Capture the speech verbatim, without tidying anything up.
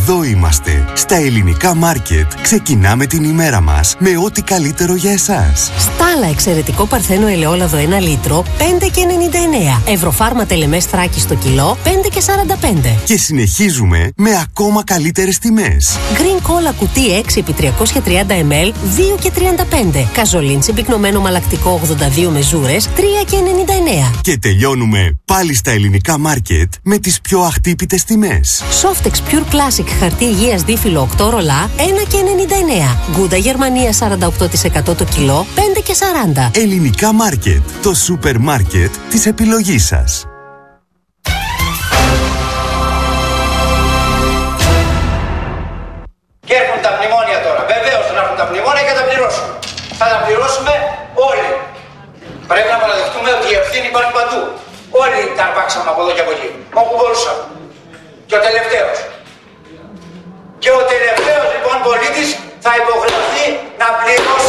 Εδώ είμαστε, στα Ελληνικά Μάρκετ. Ξεκινάμε την ημέρα μας με ό,τι καλύτερο για εσάς. Στάλα εξαιρετικό παρθένο ελαιόλαδο ένα λίτρο, πέντε και ενενήντα εννέα. Ευρωφάρμα τελεμές Θράκη στο κιλό, πέντε και σαράντα πέντε. Και συνεχίζουμε με ακόμα καλύτερες τιμές. Green Cola κουτί έξι επί τριακόσια τριάντα μιλιλίτρα, δύο και τριάντα πέντε. Καζολίν συμπυκνωμένο μαλακτικό ογδόντα δύο μεζούρες, τρία και ενενήντα εννέα. Και τελειώνουμε πάλι στα Ελληνικά Μάρκετ με τις πιο αχτύπητες τιμές. Softex Pure Classic χαρτί υγείας δίφυλλο οκτώ ρολά, ένα και ενενήντα εννέα. Γκούντα Γερμανία σαράντα οκτώ τοις εκατό το κιλό, πέντε και σαράντα. Ελληνικά Μάρκετ, το σούπερ μάρκετ της επιλογής σας. Και έρχονται τα μνημόνια τώρα. Βεβαίως να έρθουν τα μνημόνια και θα τα πληρώσουμε. Θα τα πληρώσουμε όλοι. Πρέπει να παραδεχτούμε ότι η ευθύνη υπάρχει παντού. Όλοι τα αρπάξαμε από εδώ και από εκεί. Όπου μπορούσαμε. Και ο τελευταίος. Και ο τελευταίος λοιπόν πολίτης θα υποχρεωθεί να πληρώσει